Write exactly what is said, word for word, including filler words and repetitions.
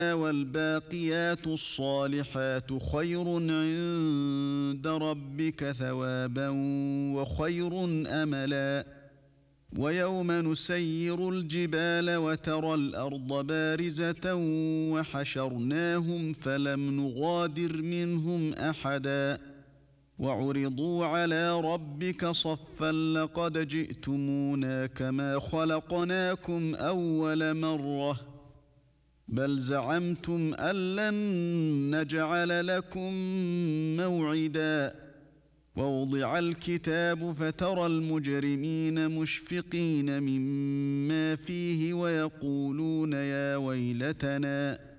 والباقيات الصالحات خير عند ربك ثوابا وخير أملا. ويوم نسير الجبال وترى الأرض بارزة وحشرناهم فلم نغادر منهم أحدا وعرضوا على ربك صفا لقد جئتمونا كما خلقناكم أول مرة بل زعمتم أن لن نجعل لكم موعدا. ووضع الكتاب فترى المجرمين مشفقين مما فيه ويقولون يا ويلتنا